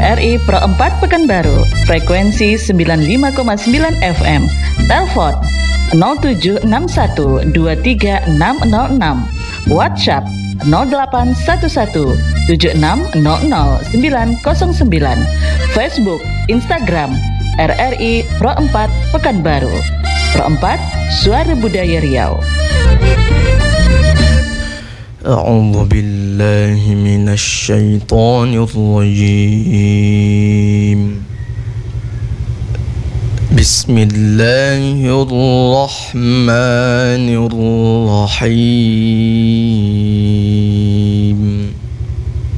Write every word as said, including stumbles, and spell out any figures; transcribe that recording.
R I Pro empat Pekanbaru, frekuensi sembilan puluh lima koma sembilan F M. Telepon nol tujuh enam satu dua tiga enam nol enam. WhatsApp nol delapan satu satu tujuh enam nol nol sembilan nol sembilan. Facebook, Instagram R R I Pro empat Pekanbaru. Pro empat, Suara Budaya Riau. A'udzu billahi minasy syaithanir rajim. Bismillahirrahmanirrahim.